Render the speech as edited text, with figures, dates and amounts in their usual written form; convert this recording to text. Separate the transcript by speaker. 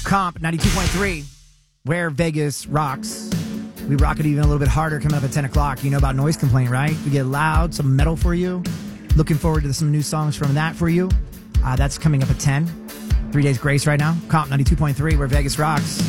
Speaker 1: Comp 92.3, where Vegas rocks. We rock it even a little bit harder coming up at 10 o'clock. You know about Noise Complaint, right? We get loud, some metal for you. Looking forward to some new songs from that for you. That's coming up at 10. 3 Days Grace right now. Comp 92.3, where Vegas rocks.